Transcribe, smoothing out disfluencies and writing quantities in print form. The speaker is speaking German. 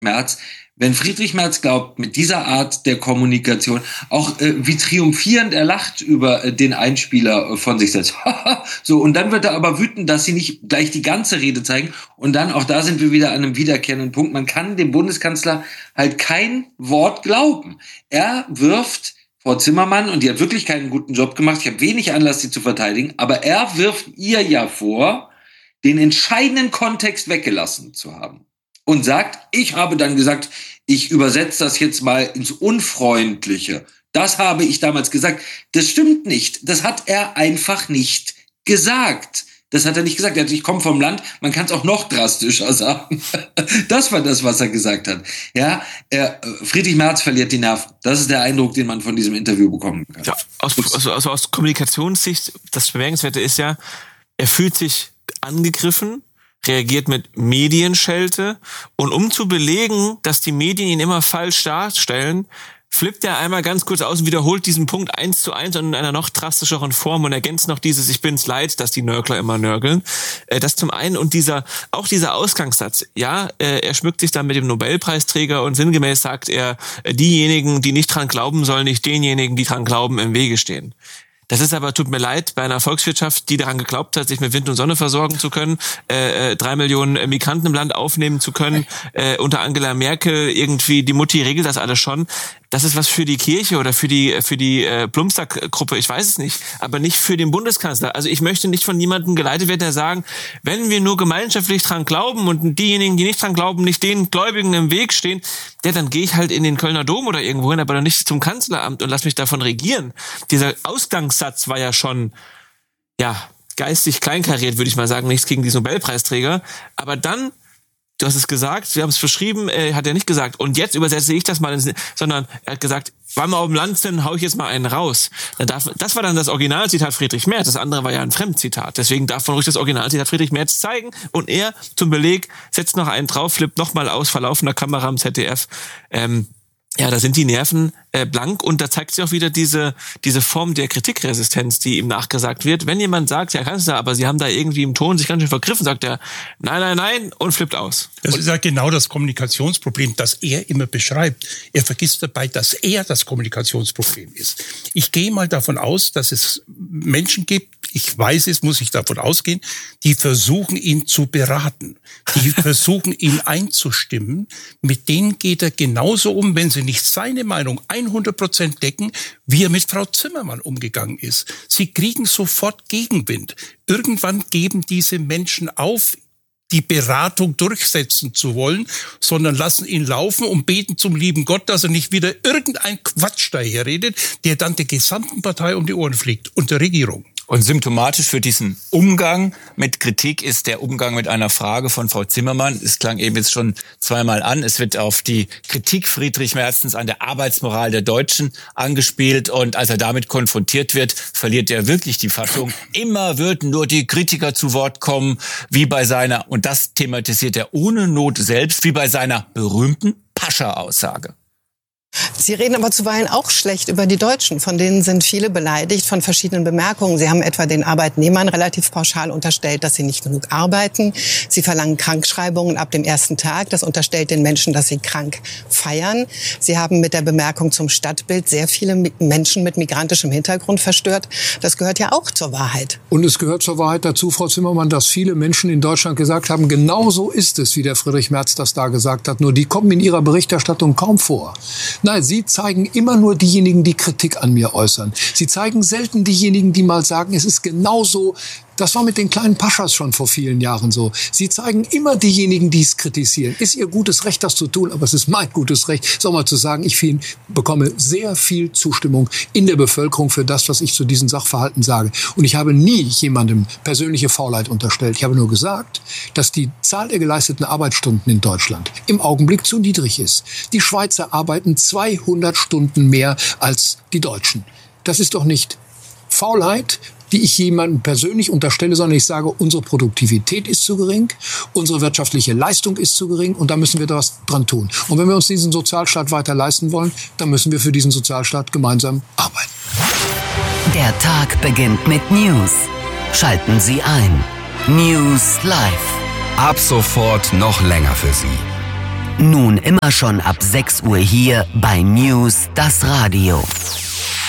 Merz, wenn Friedrich Merz glaubt, mit dieser Art der Kommunikation, auch wie triumphierend er lacht über den Einspieler von sich selbst. So, und dann wird er aber wütend, dass sie nicht gleich die ganze Rede zeigen. Und dann, auch da sind wir wieder an einem wiederkehrenden Punkt, man kann dem Bundeskanzler halt kein Wort glauben. Er wirft Frau Zimmermann, und die hat wirklich keinen guten Job gemacht, ich habe wenig Anlass, sie zu verteidigen, aber er wirft ihr ja vor, den entscheidenden Kontext weggelassen zu haben. Und sagt, ich habe dann gesagt, ich übersetze das jetzt mal ins Unfreundliche. Das habe ich damals gesagt. Das stimmt nicht. Das hat er einfach nicht gesagt. Das hat er nicht gesagt. Er hat gesagt, ich komme vom Land. Man kann es auch noch drastischer sagen. Das war das, was er gesagt hat. Ja, Friedrich Merz verliert die Nerven. Das ist der Eindruck, den man von diesem Interview bekommen kann. Ja, aus Kommunikationssicht, das Bemerkenswerte ist ja, er fühlt sich angegriffen, reagiert mit Medienschelte, und um zu belegen, dass die Medien ihn immer falsch darstellen, flippt er einmal ganz kurz aus und wiederholt diesen Punkt 1:1 und in einer noch drastischeren Form und ergänzt noch dieses, ich bin's leid, dass die Nörgler immer nörgeln. Das zum einen, und dieser Ausgangssatz, ja, er schmückt sich dann mit dem Nobelpreisträger und sinngemäß sagt er, diejenigen, die nicht dran glauben, sollen nicht denjenigen, die dran glauben, im Wege stehen. Das ist aber, tut mir leid, bei einer Volkswirtschaft, die daran geglaubt hat, sich mit Wind und Sonne versorgen zu können, 3 Millionen Migranten im Land aufnehmen zu können, unter Angela Merkel irgendwie, die Mutti regelt das alles schon. Das ist was für die Kirche oder für die Blumstack-Gruppe, ich weiß es nicht, aber nicht für den Bundeskanzler. Also ich möchte nicht von jemandem geleitet werden, der sagen, wenn wir nur gemeinschaftlich dran glauben und diejenigen, die nicht dran glauben, nicht den Gläubigen im Weg stehen, dann gehe ich halt in den Kölner Dom oder irgendwo hin, aber dann nicht zum Kanzleramt und lass mich davon regieren. Dieser Ausgangssatz war ja schon, ja, geistig kleinkariert, würde ich mal sagen, nichts gegen diesen Nobelpreisträger, aber dann, du hast es gesagt, wir haben es verschrieben, hat er nicht gesagt. Und jetzt übersetze ich das mal, sondern er hat gesagt, weil wir auf dem Land sind, hau ich jetzt mal einen raus. Das war dann das Originalzitat Friedrich Merz. Das andere war ja ein Fremdzitat. Deswegen darf man ruhig das Originalzitat Friedrich Merz zeigen. Und er zum Beleg setzt noch einen drauf, flippt nochmal aus, vor laufender Kamera am ZDF. Ja, da sind die Nerven blank, und da zeigt sich auch wieder diese Form der Kritikresistenz, die ihm nachgesagt wird. Wenn jemand sagt, Herr Kanzler, aber Sie haben da irgendwie im Ton sich ganz schön vergriffen, sagt er, nein, und flippt aus. Das ist ja genau das Kommunikationsproblem, das er immer beschreibt. Er vergisst dabei, dass er das Kommunikationsproblem ist. Ich gehe mal davon aus, dass es Menschen gibt, ich weiß es, muss ich davon ausgehen, die versuchen, ihn zu beraten, die versuchen, ihn einzustimmen. Mit denen geht er genauso um, wenn sie nicht seine Meinung 100% decken, wie er mit Frau Zimmermann umgegangen ist. Sie kriegen sofort Gegenwind. Irgendwann geben diese Menschen auf, die Beratung durchsetzen zu wollen, sondern lassen ihn laufen und beten zum lieben Gott, dass er nicht wieder irgendein Quatsch daher redet, der dann der gesamten Partei um die Ohren fliegt und der Regierung. Und symptomatisch für diesen Umgang mit Kritik ist der Umgang mit einer Frage von Frau Zimmermann. Es klang eben jetzt schon zweimal an. Es wird auf die Kritik Friedrich Merzens an der Arbeitsmoral der Deutschen angespielt. Und als er damit konfrontiert wird, verliert er wirklich die Fassung. Immer würden nur die Kritiker zu Wort kommen, wie bei seiner, und das thematisiert er ohne Not selbst, wie bei seiner berühmten Pascha-Aussage. Sie reden aber zuweilen auch schlecht über die Deutschen. Von denen sind viele beleidigt von verschiedenen Bemerkungen. Sie haben etwa den Arbeitnehmern relativ pauschal unterstellt, dass sie nicht genug arbeiten. Sie verlangen Krankschreibungen ab dem ersten Tag. Das unterstellt den Menschen, dass sie krank feiern. Sie haben mit der Bemerkung zum Stadtbild sehr viele Menschen mit migrantischem Hintergrund verstört. Das gehört ja auch zur Wahrheit. Und es gehört zur Wahrheit dazu, Frau Zimmermann, dass viele Menschen in Deutschland gesagt haben, genau so ist es, wie der Friedrich Merz das da gesagt hat. Nur die kommen in ihrer Berichterstattung kaum vor. Nein, Sie zeigen immer nur diejenigen, die Kritik an mir äußern. Sie zeigen selten diejenigen, die mal sagen, es ist genauso. Das war mit den kleinen Paschas schon vor vielen Jahren so. Sie zeigen immer diejenigen, die es kritisieren. Ist ihr gutes Recht, das zu tun, aber es ist mein gutes Recht, so mal zu sagen, ich bekomme sehr viel Zustimmung in der Bevölkerung für das, was ich zu diesen Sachverhalten sage. Und ich habe nie jemandem persönliche Faulheit unterstellt. Ich habe nur gesagt, dass die Zahl der geleisteten Arbeitsstunden in Deutschland im Augenblick zu niedrig ist. Die Schweizer arbeiten 200 Stunden mehr als die Deutschen. Das ist doch nicht Faulheit, die ich jemandem persönlich unterstelle, sondern ich sage, unsere Produktivität ist zu gering, unsere wirtschaftliche Leistung ist zu gering und da müssen wir was dran tun. Und wenn wir uns diesen Sozialstaat weiter leisten wollen, dann müssen wir für diesen Sozialstaat gemeinsam arbeiten. Der Tag beginnt mit News. Schalten Sie ein. News Live. Ab sofort noch länger für Sie. Nun immer schon ab 6 Uhr hier bei News, das Radio.